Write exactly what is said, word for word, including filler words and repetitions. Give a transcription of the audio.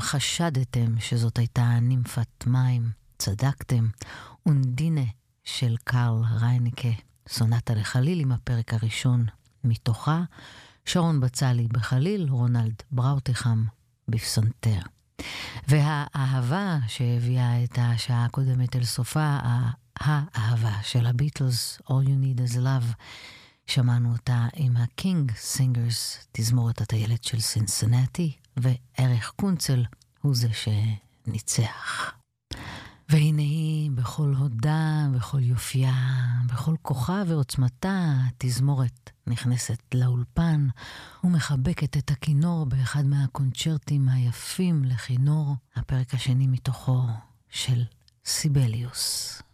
חשדתם שזאת הייתה נימפת מים, צדקתם. אונדינה של קרל רייניקה, סונטה לחליל עם הפרק הראשון מתוכה, שרון בצלי בחליל, רונלד בראוטחם בפסנתר. והאהבה שהביאה את השעה הקודמת אל סופה, האהבה של הביטלס, All You Need Is Love, שמענו אותה עם ה-King Singers, תזמורת הטיילת של סינסינטי, וערך קונצל הוא זה שניצח. והנה היא בכל הודה, בכל יופייה, בכל כוחה ועוצמתה, תזמורת נכנסת לאולפן ומחבקת את הכינור באחד מהקונצ'רטים היפים לכינור, הפרק השני מתוכו של סיבליוס.